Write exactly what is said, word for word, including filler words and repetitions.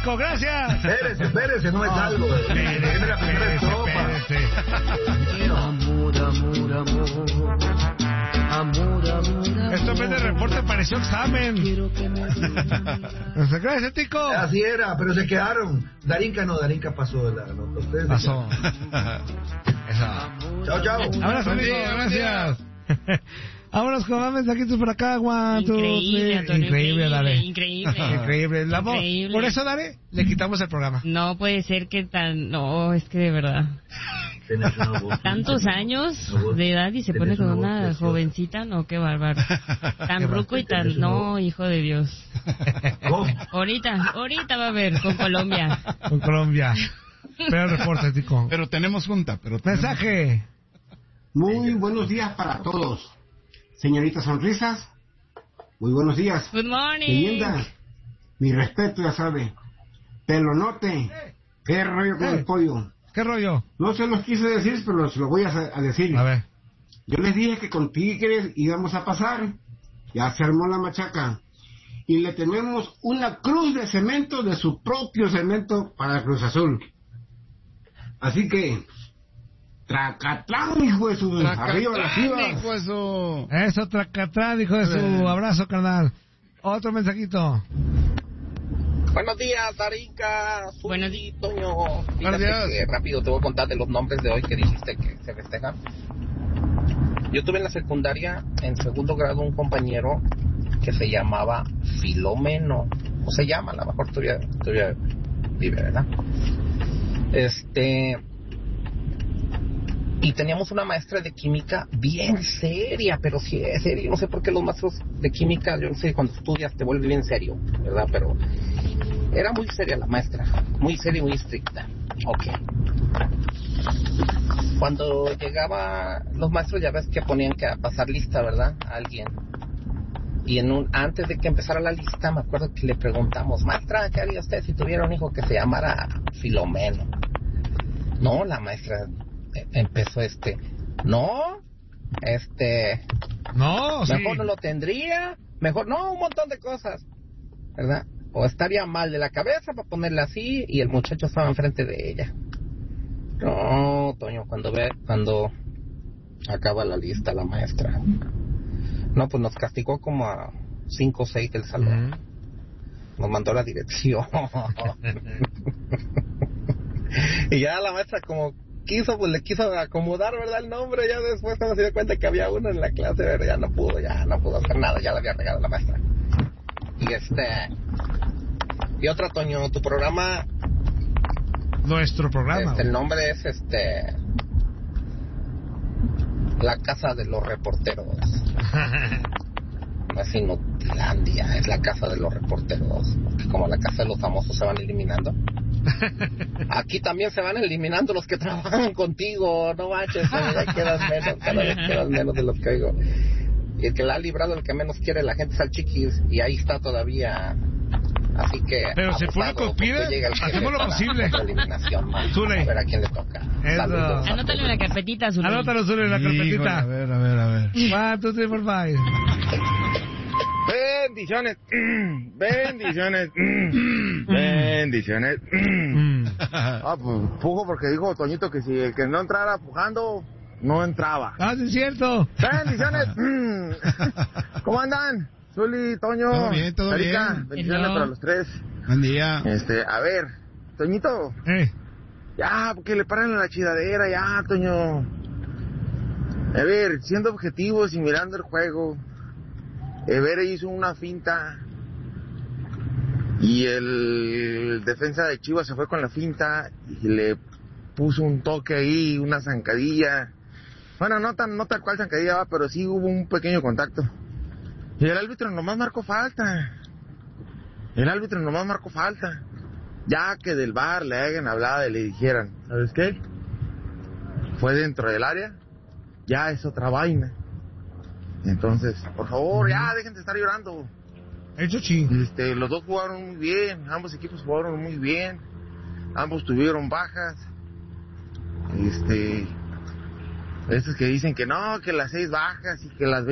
Tico, gracias. Espérese, espérese, no es Oh, algo. espérese, Es la primera estrofa. Amor, amor, amor. Amor, amor. Esto en vez de reporte pareció examen. Quiero que me digas. Gracias, Tico. Así era, pero se quedaron. Darinka no, Darinka pasó de la nota. Ustedes se Pasó. Esa. quedaron. Chao, chao. Abrazo, Buen amigo. día, buen Gracias. Vámonos con más mensajitos por acá, Juan. Increíble, Antonio, Increíble, Dale. increíble. Increíble. La voz. Increíble. Por eso, Dale, le quitamos el programa. No puede ser que tan... No, es que de verdad. Tienes una voz. Tantos años de edad y se Tienes pone con una voz una preciosa. jovencita, no, qué bárbaro. Tan bruco y Tienes tan... una No, voz. hijo de Dios. ¿Cómo? Ahorita, ahorita va a ver con Colombia. Con Colombia. Pero el reporte, Tico. Pero tenemos junta, pero tenemos... Mensaje. Muy buenos días para todos. Señorita Sonrisas, muy buenos días. Good morning. Leyenda, mi respeto, ya sabe. Pelonote, qué rollo con Eh. el pollo. ¿Qué rollo? No se los quise decir, pero se lo voy a, a decir. A ver. Yo les dije que con Tigres íbamos a pasar. Ya se armó la machaca. Y le tenemos una cruz de cemento de su propio cemento para Cruz Azul. Así que... Tracatlán, hijo de su... Arriba las Tracatlán, chivas. hijo de su... Eso, Tracatrán, dijo de su Eh. abrazo, carnal. Otro mensajito. Buenos días, Darinka. Buenos días, Toño. Buenos Fíjate días. que rápido te voy a contar de los nombres de hoy que dijiste que se festejan. Yo tuve en la secundaria, en segundo grado, un compañero que se llamaba Filomeno. O se llama, a lo mejor todavía, todavía vive, ¿verdad? Este... Y teníamos una maestra de química bien seria, pero sí es seria. Yo no sé por qué los maestros de química, yo no sé, cuando estudias te vuelve bien serio, ¿verdad? Pero era muy seria la maestra, muy seria y muy estricta. Ok. Cuando llegaba los maestros, ya ves que ponían que pasar lista, ¿verdad? A alguien. Y en un, antes de que empezara la lista, me acuerdo que le preguntamos, maestra, ¿qué haría usted si tuviera un hijo que se llamara Filomeno? No, la maestra... empezó este no este No, sí. mejor no lo tendría, mejor no, un montón de cosas, ¿verdad? O estaría mal de la cabeza para ponerle así, y el muchacho estaba enfrente de ella. No, Toño, cuando ve cuando acaba la lista la maestra, no, pues nos castigó como a cinco o seis del salón. Uh-huh. Nos mandó la dirección. Y ya la maestra como quiso, pues le quiso acomodar, ¿verdad? El nombre, ya después cuando se dio cuenta que había uno en la clase, ¿verdad? Ya no pudo, ya no pudo hacer nada, ya le había regalado la maestra. Y este... Y otra, Toño, tu programa... Nuestro programa. Este, el nombre es, este... La Casa de los Reporteros. No es Inutilandia, es la Casa de los Reporteros. Como la Casa de los Famosos se van eliminando. Aquí también se van eliminando los que trabajan contigo, no manches, ya quedas menos, cada vez quedas menos de los que oigo. Y el que la ha librado, el que menos quiere la gente es al Chiquis, y ahí está todavía. Así que... Pero si Público pide, hacemos lo posible. Zule. A ver a quién le toca. Saludos. Anótalo en la carpetita, Zule. Anótalo, Zule, en la carpetita. Híjole, a ver, a ver, a ver. One, two, three, four, five. Bendiciones, bendiciones, bendiciones. Ah, pues pujo porque dijo Toñito que si el que no entrara pujando, no entraba. Ah, sí es cierto. Bendiciones. ¿Cómo andan? Zuli, Toño, todo bien, todo Erika, bien. bendiciones Hello. para los tres. Buen día. Este, a ver, Toñito, Eh. ya, porque le paran a la chidadera, ya, Toño. A ver, siendo objetivos y mirando el juego, Evere hizo una finta y el defensa de Chivas se fue con la finta y le puso un toque ahí, una zancadilla. Bueno, no tan no tal cual zancadilla va, pero sí hubo un pequeño contacto. Y el árbitro nomás marcó falta. El árbitro nomás marcó falta. Ya que del V A R le hayan hablado y le dijeran, ¿sabes qué? Fue dentro del área, ya es otra vaina. Entonces, por favor, ya dejen de estar llorando. Hecho ching. Este, los dos jugaron muy bien, ambos equipos jugaron muy bien, ambos tuvieron bajas. Este, estos que dicen que no, que las seis bajas y que las